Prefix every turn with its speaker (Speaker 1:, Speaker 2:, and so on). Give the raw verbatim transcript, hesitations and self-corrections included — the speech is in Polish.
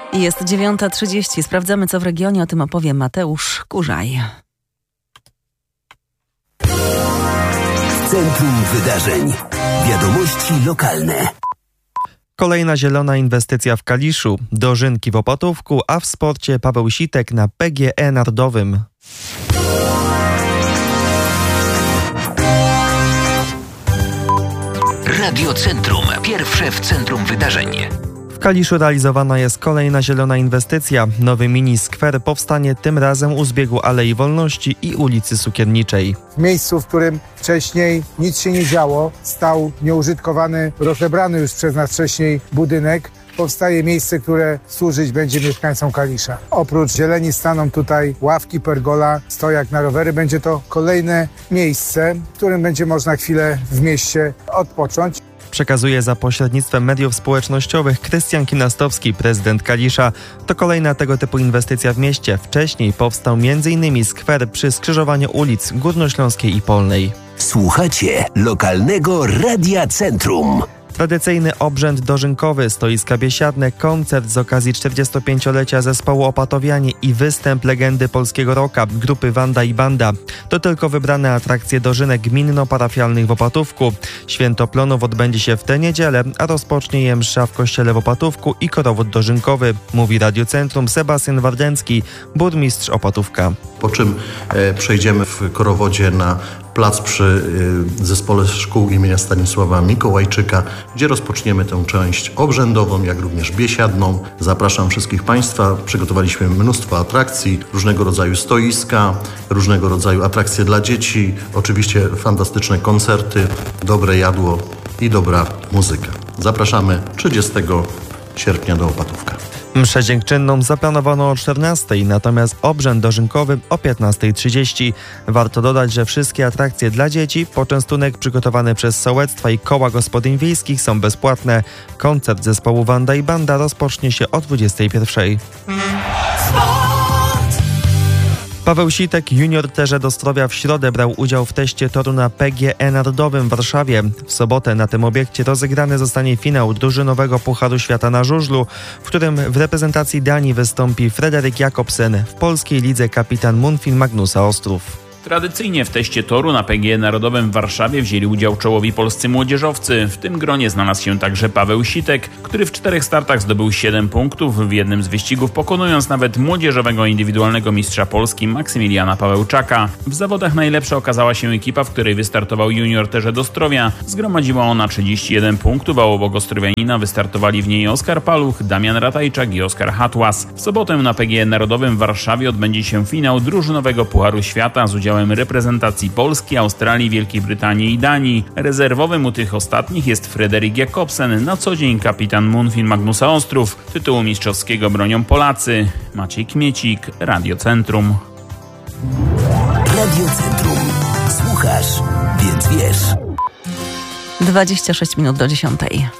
Speaker 1: Jest dziewiąta trzydzieści. Sprawdzamy, co w regionie. O tym opowie Mateusz Kurzaj.
Speaker 2: Centrum Wydarzeń. Wiadomości lokalne.
Speaker 3: Kolejna zielona inwestycja w Kaliszu, dożynki w Opatówku, a w sporcie Paweł Sitek na P G E Narodowym.
Speaker 2: Radio Centrum. Pierwsze w centrum wydarzeń.
Speaker 3: W Kaliszu realizowana jest kolejna zielona inwestycja. Nowy mini skwer powstanie tym razem u zbiegu Alei Wolności i ulicy Cukierniczej.
Speaker 4: W miejscu, w którym wcześniej nic się nie działo, stał nieużytkowany, rozebrany już przez nas wcześniej budynek. Powstaje miejsce, które służyć będzie mieszkańcom Kalisza. Oprócz zieleni staną tutaj ławki, pergola, stojak na rowery. Będzie to kolejne miejsce, w którym będzie można chwilę w mieście odpocząć.
Speaker 3: Przekazuje za pośrednictwem mediów społecznościowych Krystian Kinastowski, prezydent Kalisza. To kolejna tego typu inwestycja w mieście. Wcześniej powstał między innymi skwer przy skrzyżowaniu ulic Górnośląskiej i Polnej.
Speaker 2: Słuchacie lokalnego Radia Centrum.
Speaker 3: Tradycyjny obrzęd dożynkowy, stoiska biesiadne, koncert z okazji czterdziestopięciolecia zespołu Opatowianie i występ legendy polskiego rocka grupy Wanda i Banda. To tylko wybrane atrakcje dożynek gminno-parafialnych w Opatówku. Święto Plonów odbędzie się w tę niedzielę, a rozpocznie je msza w kościele w Opatówku i korowód dożynkowy, mówi Radio Centrum Sebastian Wardęcki, burmistrz Opatówka.
Speaker 5: Po czym e, przejdziemy w korowodzie na plac przy y, zespole szkół imienia Stanisława Mikołajczyka, gdzie rozpoczniemy tę część obrzędową, jak również biesiadną. Zapraszam wszystkich Państwa. Przygotowaliśmy mnóstwo atrakcji, różnego rodzaju stoiska, różnego rodzaju atrakcje dla dzieci, oczywiście fantastyczne koncerty, dobre jadło i dobra muzyka. Zapraszamy trzydziestego sierpnia do Opatówka.
Speaker 3: Mszę dziękczynną zaplanowano o czternastej, natomiast obrzęd dożynkowy o piętnastej trzydzieści. Warto dodać, że wszystkie atrakcje dla dzieci, poczęstunek przygotowany przez sołectwa i koła gospodyń wiejskich są bezpłatne. Koncert zespołu Wanda i Banda rozpocznie się o dwudziestej pierwszej. Paweł Sitek, junior Terze do Zdrowia, w środę brał udział w teście toru na P G E Narodowym w Warszawie. W sobotę na tym obiekcie rozegrany zostanie finał drużynowego Pucharu Świata na żużlu, w którym w reprezentacji Danii wystąpi Frederik Jakobsen, w polskiej lidze kapitan Munfin Magnusa Ostrów.
Speaker 6: Tradycyjnie w teście toru na P G E Narodowym w Warszawie wzięli udział czołowi polscy młodzieżowcy. W tym gronie znalazł się także Paweł Sitek, który w czterech startach zdobył siedem punktów, w jednym z wyścigów pokonując nawet młodzieżowego indywidualnego mistrza Polski Maksymiliana Pawełczaka. W zawodach najlepsza okazała się ekipa, w której wystartował junior Terze do Zdrowia. Zgromadziła ona trzydzieści jeden punktów, a obok Ostrowianina wystartowali w niej Oskar Paluch, Damian Ratajczak i Oskar Hatłas. W sobotę na P G E Narodowym w Warszawie odbędzie się finał drużynowego Pucharu Świata z udziałem reprezentacji Polski, Australii, Wielkiej Brytanii i Danii. Rezerwowym u tych ostatnich jest Frederik Jakobsen, na co dzień kapitan Munfin Magnusa Ostrów. Tytułu mistrzowskiego bronią Polacy. Maciej Kmiecik, Radio Centrum.
Speaker 2: Radio Centrum. Słuchasz, więc wiesz.
Speaker 1: dwadzieścia sześć minut do dziesiątej.